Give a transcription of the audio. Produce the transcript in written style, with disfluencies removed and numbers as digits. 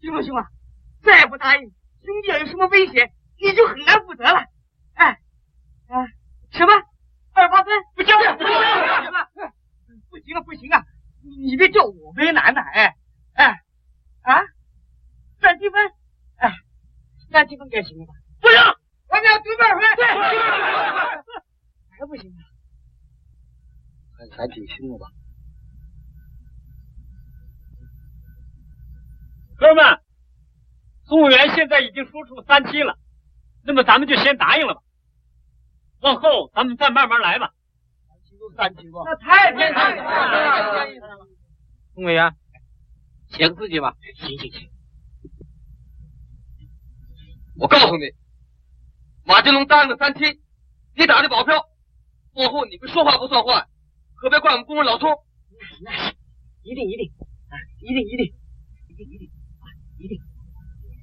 行了行了，再不答应，兄弟要有什么危险，你就很难负责了。哎，什么2%不行了，不行啊！你别叫我为难呐！3积分，3积分该行了吧？不行，我们要对半分。对，还不行啊？ 看起来挺凶了吧？ 哥们，公务员现在已经说出了3期了，那么咱们就先答应了吧。往后咱们再慢慢来吧。 3期吧？ 那太便宜了。 公委员，写个字据吧。 行。我告诉你，马金龙答应了3期，你打的保票，往后你们说话不算话，可别怪我们工人老聪。 那是，一定。